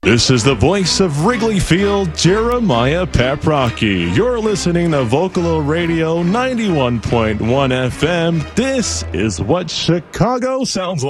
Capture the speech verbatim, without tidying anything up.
This is the voice of Wrigley Field, Jeremiah Paprocki. You're listening to Vocalo Radio ninety-one point one F M. This is what Chicago sounds like.